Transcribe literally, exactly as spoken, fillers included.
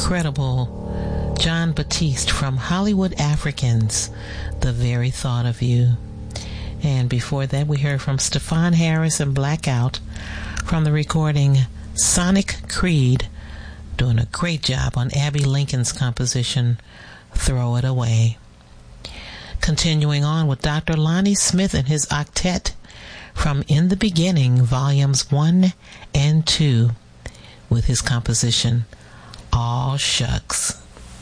incredible Jon Batiste from Hollywood Africans, The Very Thought of You. And before that, we heard from Stefon Harris and Blackout from the recording Sonic Creed, doing a great job on Abbey Lincoln's composition, Throw It Away. Continuing on with Doctor Lonnie Smith and his octet from In the Beginning, Volumes one and two, with his composition, All Shucks.